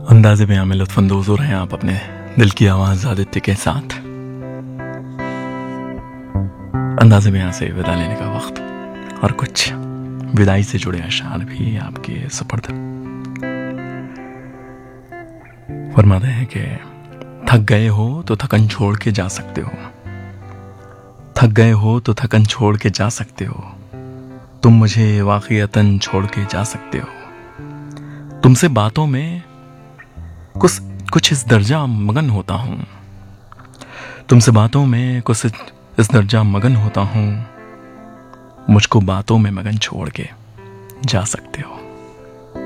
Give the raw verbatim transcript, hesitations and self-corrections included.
अंदाज़े बयां में लुत्फ़अंदोज़ हो रहे हैं आप अपने दिल की आवाज़ आदित्य के साथ। अंदाज़े बयां से विदा लेने का वक्त और कुछ विदाई से जुड़े अशार भी आपके सुपुर्द। फरमाते हैं कि थक गए हो तो थकन छोड़ के जा सकते हो, थक गए हो तो थकन छोड़ के जा सकते हो, तुम मुझे वाक़ियतन छोड़ के जा सकते हो। तुमसे बातों में कुछ कुछ इस दर्जा मगन होता हूँ, तुमसे बातों में कुछ इस दर्जा मगन होता हूँ, मुझको बातों में मगन छोड़ के जा सकते हो।